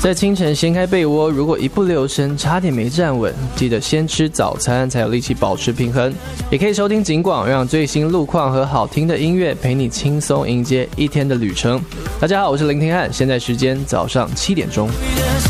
在清晨掀开被窝，如果一不留神差点没站稳，记得先吃早餐才有力气保持平衡。也可以收听警广，让最新路况和好听的音乐陪你轻松迎接一天的旅程。大家好，我是林廷汉，现在时间早上7点钟。